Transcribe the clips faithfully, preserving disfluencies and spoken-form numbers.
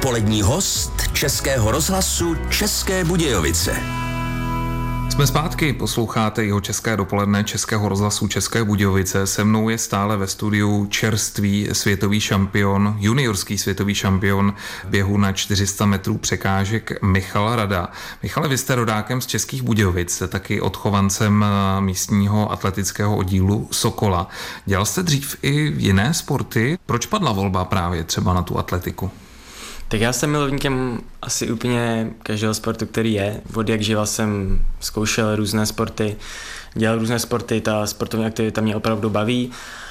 Dopolední host Českého rozhlasu České Budějovice. Jsme zpátky, posloucháte jeho české dopoledne Českého rozhlasu České Budějovice. Se mnou je stále ve studiu čerstvý světový šampion, juniorský světový šampion běhu na čtyři sta metrů překážek Michal Rada. Michale, vy jste rodákem z Českých Budějovic, jste taky odchovancem místního atletického oddílu Sokola. Dělal jste dřív i jiné sporty? Proč padla volba právě třeba na tu atletiku? Tak já jsem milovníkem asi úplně každého sportu, který je. Od jak živa jsem zkoušel různé sporty, dělal různé sporty, ta sportovní aktivita mě opravdu baví,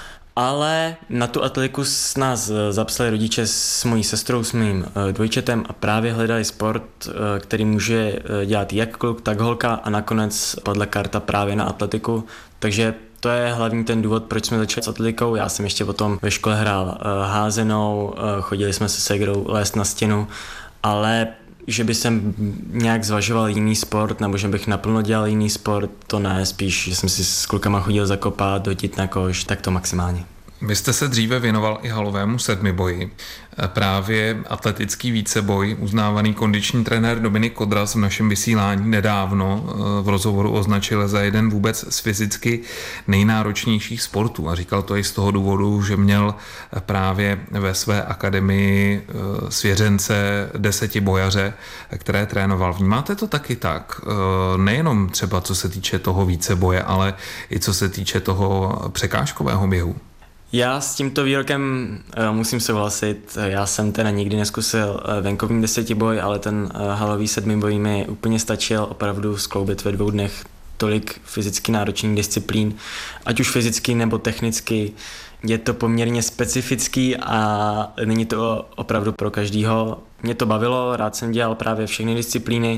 ale na tu atletiku s nás zapsali rodiče s mojí sestrou, s mým dvojčetem a právě hledali sport, který může dělat jak kluk, tak holka a nakonec padla karta právě na atletiku, takže to je hlavní ten důvod, proč jsme začali s atletikou. Já jsem ještě potom ve škole hrál házenou, chodili jsme se segrou lézt na stěnu, ale že by jsem nějak zvažoval jiný sport, nebo že bych naplno dělal jiný sport, to ne, spíš, že jsem si s klukama chodil zakopat, dotit na koš, tak to maximálně. Vy jste se dříve věnoval i halovému sedmiboji. Právě atletický víceboj, uznávaný kondiční trenér Dominik Kodras v našem vysílání nedávno v rozhovoru označil za jeden vůbec z fyzicky nejnáročnějších sportů a říkal to i z toho důvodu, že měl právě ve své akademii svěřence desetibojaře, které trénoval. Vnímáte to taky tak? Nejenom třeba co se týče toho víceboje, ale i co se týče toho překážkového běhu? Já s tímto výrokem uh, musím souhlasit. Já jsem teda nikdy neskusil uh, venkovní desetiboj, ale ten uh, halový sedmiboj mi úplně stačil opravdu skloubit ve dvou dnech tolik fyzicky náročných disciplín, ať už fyzicky nebo technicky. Je to poměrně specifický a není to opravdu pro každýho. Mě to bavilo, rád jsem dělal právě všechny disciplíny,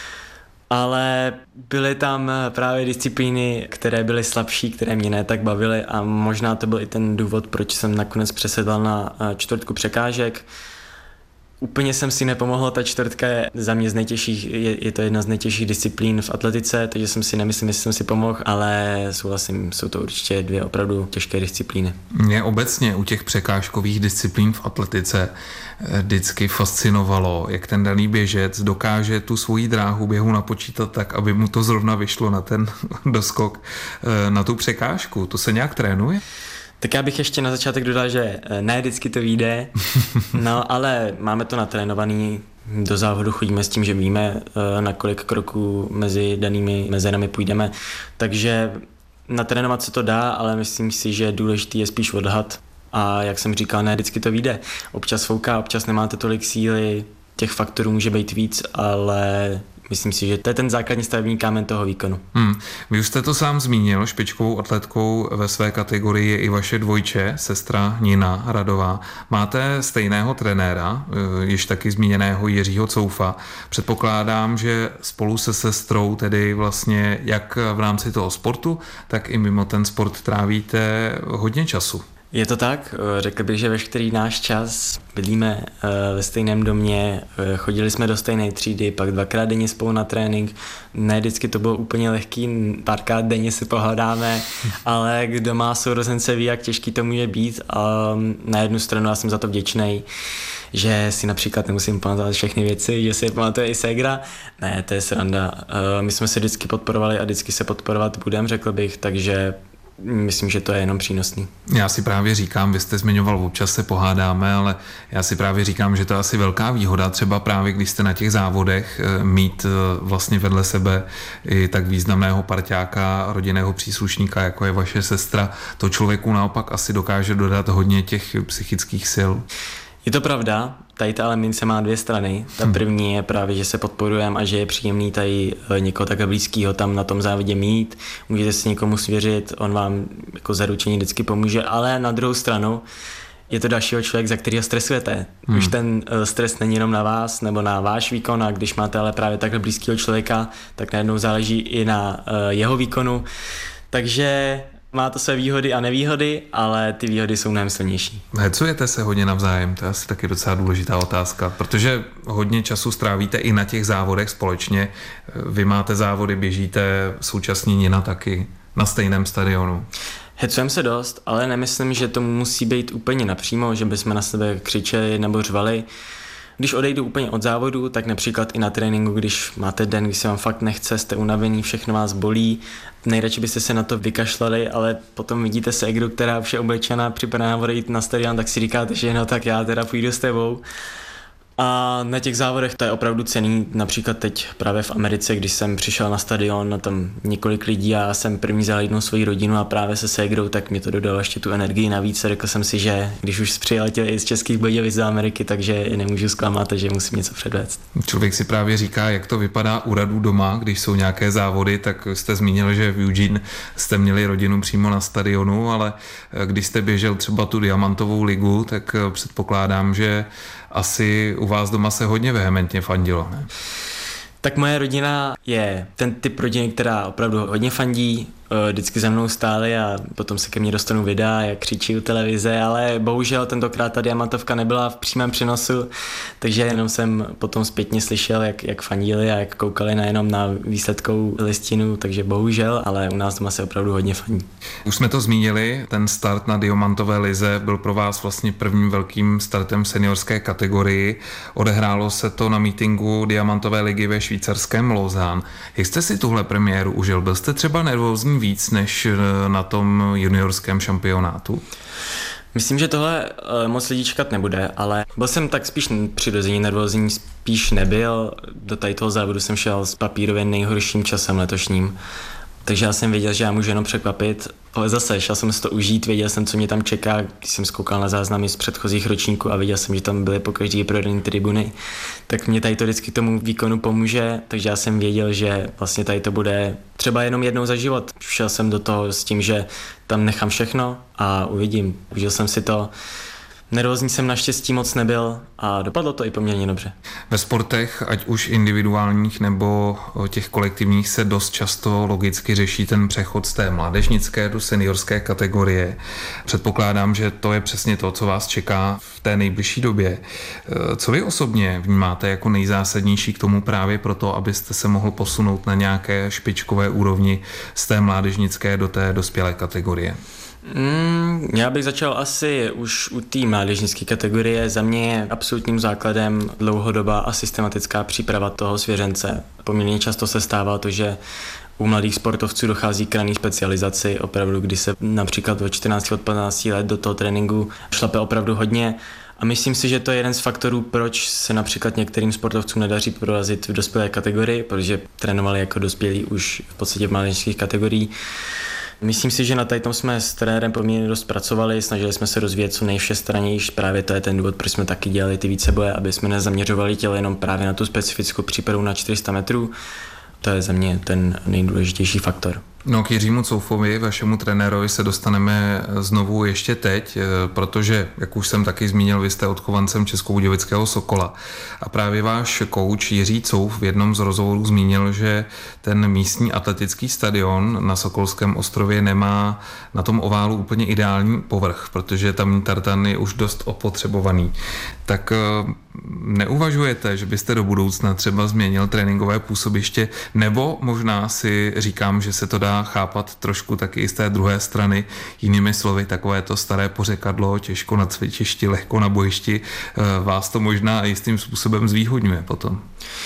ale byly tam právě disciplíny, které byly slabší, které mě ne tak bavily a možná to byl i ten důvod, proč jsem nakonec přesedlal na čtvrtku překážek. Úplně jsem si nepomohl, ta čtvrtka je za mě z nejtěžších, je, je to jedna z nejtěžších disciplín v atletice, takže jsem si nemyslím, jestli jsem si pomohl, ale souhlasím, jsou to určitě dvě opravdu těžké disciplíny. Mě obecně u těch překážkových disciplín v atletice vždycky fascinovalo, jak ten daný běžec dokáže tu svoji dráhu běhu napočítat tak, aby mu to zrovna vyšlo na ten doskok, na tu překážku. To se nějak trénuje? Tak já bych ještě na začátek dodal, že ne vždycky to vyjde, no ale máme to natrénovaný, do závodu chodíme s tím, že víme, na kolik kroků mezi danými mezerami půjdeme, takže natrénovat se to dá, ale myslím si, že důležitý je spíš odhad a jak jsem říkal, ne vždycky to vyjde. Občas fouká, občas nemáte tolik síly, těch faktorů může být víc, ale myslím si, že to je ten základní stavební kámen toho výkonu. Hmm. Vy už jste to sám zmínil, špičkovou atletkou ve své kategorii je i vaše dvojče, sestra Nina Radová. Máte stejného trenéra, již taky zmíněného Jiřího Coufa. Předpokládám, že spolu se sestrou, tedy vlastně jak v rámci toho sportu, tak i mimo ten sport trávíte hodně času. Je to tak, řekl bych, že veškerý náš čas bydlíme ve stejném domě, chodili jsme do stejné třídy, pak dvakrát denně spolu na trénink, ne vždycky to bylo úplně lehký, párkrát denně si pohádáme, ale kdo má sourozence ví, jak těžký to může být a na jednu stranu já jsem za to vděčnej, že si například nemusím pamatovat všechny věci, že si je pamatuje i ségra, ne, to je sranda, my jsme se vždycky podporovali a vždycky se podporovat budeme, řekl bych, takže myslím, že to je jenom přínosný. Já si právě říkám, vy jste zmiňoval, občas se pohádáme, ale já si právě říkám, že to je asi velká výhoda, třeba právě když jste na těch závodech, mít vlastně vedle sebe i tak významného parťáka, rodinného příslušníka, jako je vaše sestra, to člověku naopak asi dokáže dodat hodně těch psychických sil. Je to pravda, tady ta ale mince má dvě strany. Ta první je právě, že se podporujeme a že je příjemný tady někoho takhle blízkýho tam na tom závodě mít. Můžete se někomu svěřit, on vám jako zaručení vždycky pomůže, ale na druhou stranu je to dalšího člověk, za kterého stresujete. Hmm. Už ten stres není jenom na vás nebo na váš výkon a když máte ale právě takhle blízkého člověka, tak najednou záleží i na jeho výkonu. Takže má to své výhody a nevýhody, ale ty výhody jsou mnohem silnější. Hecujete se hodně navzájem? To je asi taky docela důležitá otázka, protože hodně času strávíte i na těch závodech společně. Vy máte závody, běžíte současně Nina taky na stejném stadionu. Hecujeme se dost, ale nemyslím, že to musí být úplně napřímo, že bychom na sebe křičeli nebo řvali. Když odejdu úplně od závodu, tak například i na tréninku, když máte den, kdy se vám fakt nechce, jste unavený, všechno vás bolí, nejradši byste se na to vykašlali, ale potom vidíte ségru, která už je oblečená, připravená odejít na stadion, tak si říkáte, že no tak já teda půjdu s tebou. A na těch závodech to je opravdu cenný, například teď právě v Americe, když jsem přišel na stadion, na tam několik lidí a já jsem první vzal jednou svoji rodinu a právě se ségrou, tak mi to dodalo ještě tu energii navíc. Řekl jsem si, že když už přiletěl i z Českých Budějovic do Ameriky, takže je nemůžu zklamat, že musím něco předvést. Člověk si právě říká, jak to vypadá u Radů doma, když jsou nějaké závody, tak jste zmínil, že v Eugene jste měli rodinu přímo na stadionu, ale když jste běžel třeba tu diamantovou ligu, tak předpokládám, že asi u vás doma se hodně vehementně fandilo, ne? Tak moje rodina je ten typ rodiny, která opravdu hodně fandí, vždycky za mnou stáli a potom se ke mně dostanou videa, jak křičí u televize, ale bohužel tentokrát ta diamantovka nebyla v přímém přenosu, takže jenom jsem potom zpětně slyšel, jak, jak fandili a jak koukali nejenom na výsledkovou listinu, takže bohužel, ale u nás doma se opravdu hodně fandí. Už jsme to zmínili, ten start na diamantové lize byl pro vás vlastně prvním velkým startem v seniorské kategorii. Odehrálo se to na mítinku diamantové ligy ve švýcarském Lausanne. Jak jste si tuhle premiéru užil? Byl jste třeba nervózní víc než na tom juniorském šampionátu? Myslím, že tohle moc lidí čekat nebude, ale byl jsem tak spíš přirozeně nervózní, spíš nebyl. Do tady toho závodu jsem šel s papírově nejhorším časem letošním, takže já jsem věděl, že já můžu jenom překvapit, ale zase šel jsem si to užít, věděl jsem, co mě tam čeká, když jsem zkoukal na záznamy z předchozích ročníků a viděl jsem, že tam byly po každý prodaný tribuny, tak mě tady to vždycky tomu výkonu pomůže, takže já jsem věděl, že vlastně tady to bude třeba jenom jednou za život. Šel jsem do toho s tím, že tam nechám všechno a uvidím. Užil jsem si to. Nervózní jsem naštěstí moc nebyl a dopadlo to i poměrně dobře. Ve sportech, ať už individuálních nebo těch kolektivních, se dost často logicky řeší ten přechod z té mládežnické do seniorské kategorie. Předpokládám, že to je přesně to, co vás čeká v té nejbližší době. Co vy osobně vnímáte jako nejzásadnější k tomu právě proto, abyste se mohl posunout na nějaké špičkové úrovni z té mládežnické do té dospělé kategorie? Mm, já bych začal asi už u té mládežnické kategorie. Za mě je absolutním základem dlouhodobá a systematická příprava toho svěřence. Poměrně často se stává to, že u mladých sportovců dochází k rané specializaci, opravdu, kdy se například od čtrnácti, od patnácti let do toho tréninku šlape opravdu hodně. A myslím si, že to je jeden z faktorů, proč se například některým sportovcům nedaří prorazit v dospělé kategorii, protože trénovali jako dospělí už v podstatě v mládežnických kategoriích. Myslím si, že na tady tom jsme s trenérem poměrně dost pracovali, snažili jsme se rozvíjet co nejvšestrannější, právě to je ten důvod, proč jsme taky dělali ty víceboje, aby jsme nezaměřovali tělo jenom právě na tu specifickou přípravu na čtyři sta metrů. To je za mě ten nejdůležitější faktor. No, k Jiřímu Coufovi, vašemu trenérovi, se dostaneme znovu ještě teď, protože, jak už jsem taky zmínil, vy jste odchovancem Českobudějovického Sokola. A právě váš kouč Jiří Couf v jednom z rozhovorů zmínil, že ten místní atletický stadion na Sokolském ostrově nemá na tom oválu úplně ideální povrch, protože tamní tartan je už dost opotřebovaný. Tak neuvažujete, že byste do budoucna třeba změnil tréninkové působiště, nebo možná si říkám, že se to dá chápat trošku taky i z té druhé strany, jinými slovy, takové to staré pořekadlo, těžko na cvičišti, lehko na bojišti, vás to možná jistým způsobem zvýhodňuje potom.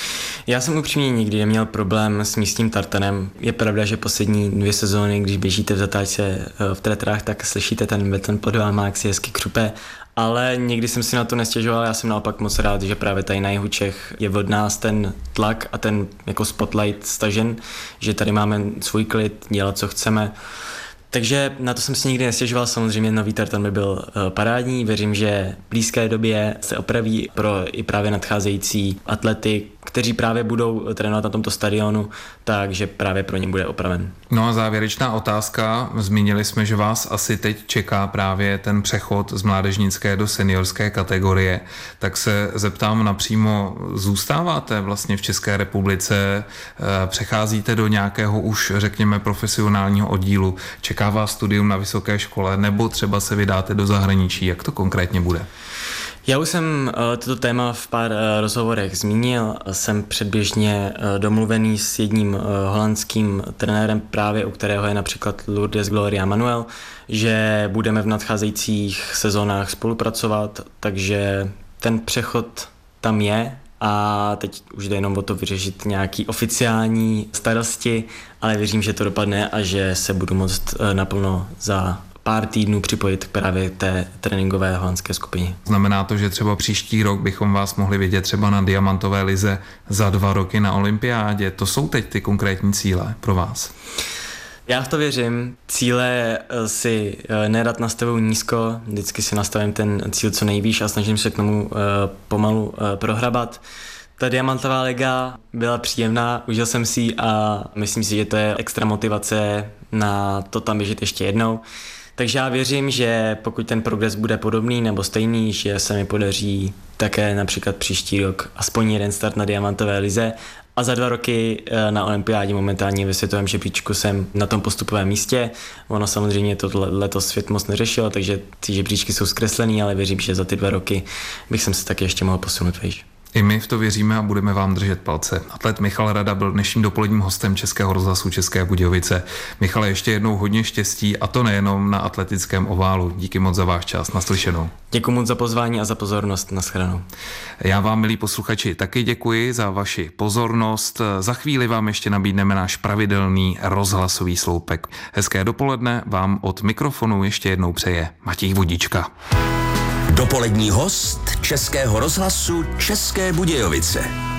Já jsem upřímně nikdy neměl problém s místním tartanem. Je pravda, že poslední dvě sezóny, když běžíte v zatáčce v tretrách, tak slyšíte ten beton pod váma, jak si hezky křupe. Ale nikdy jsem si na to nestěžoval, já jsem naopak moc rád, že právě tady na jihu Čech je od nás ten tlak a ten jako spotlight stažen, že tady máme svůj klid, dělat co chceme. Takže na to jsem si nikdy nestěžoval, samozřejmě nový tartan by byl parádní, věřím, že v blízké době se opraví pro i právě nadcházející atlety, kteří právě budou trénovat na tomto stadionu, takže právě pro ně bude opraven. No a závěrečná otázka, zmínili jsme, že vás asi teď čeká právě ten přechod z mládežnické do seniorské kategorie, tak se zeptám napřímo, zůstáváte vlastně v České republice, přecházíte do nějakého už řekněme profesionálního oddílu, čeká vás studium na vysoké škole, nebo třeba se vydáte do zahraničí, jak to konkrétně bude? Já už jsem uh, toto téma v pár uh, rozhovorech zmínil. Jsem předběžně uh, domluvený s jedním uh, holandským trenérem, právě u kterého je například Lourdes Gloria Manuel, že budeme v nadcházejících sezónách spolupracovat, takže ten přechod tam je a teď už jde jenom o to vyřešit nějaký oficiální starosti, ale věřím, že to dopadne a že se budu moct naplno za pár týdnů připojit k právě té tréninkové holandské skupině. Znamená to, že třeba příští rok bychom vás mohli vidět třeba na diamantové lize, za dva roky na olympiádě. To jsou teď ty konkrétní cíle pro vás? Já v to věřím. Cíle si nerad nastavuju nízko, vždycky si nastavím ten cíl co nejvýš a snažím se k tomu pomalu prohrabat. Ta diamantová liga byla příjemná, užil jsem si ji a myslím si, že to je extra motivace na to tam běžet ještě jednou. Takže já věřím, že pokud ten progres bude podobný nebo stejný, že se mi podaří také například příští rok aspoň jeden start na diamantové lize a za dva roky na olympiádě momentálně ve světovém žebříčku jsem na tom postupovém místě. Ono samozřejmě to letos svět moc neřešil, takže ty žebříčky jsou zkreslený, ale věřím, že za ty dva roky bych jsem se taky ještě mohl posunout vejš. I my v to věříme a budeme vám držet palce. Atlet Michal Rada byl dnešním dopoledním hostem Českého rozhlasu České Budějovice. Michale, ještě jednou hodně štěstí a to nejenom na atletickém oválu. Díky moc za váš čas. Naslyšenou. Děkuji moc za pozvání a za pozornost. Nashledanou. Já vám, milí posluchači, taky děkuji za vaši pozornost. Za chvíli vám ještě nabídneme náš pravidelný rozhlasový sloupek. Hezké dopoledne vám od mikrofonu ještě jednou přeje Matěj Vodička. Dopolední host Českého rozhlasu České Budějovice.